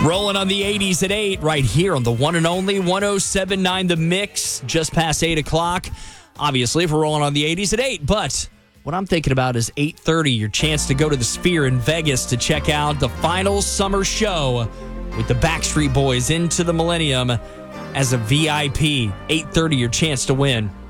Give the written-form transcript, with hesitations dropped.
Rolling on the 80s at 8 right here on the one and only 107.9 The Mix, just past 8 o'clock. Obviously, if we're rolling on the 80s at 8, but what I'm thinking about is 8:30, your chance to go to the Sphere in Vegas to check out the final summer show with the Backstreet Boys Into the Millennium as a VIP. 8:30, your chance to win.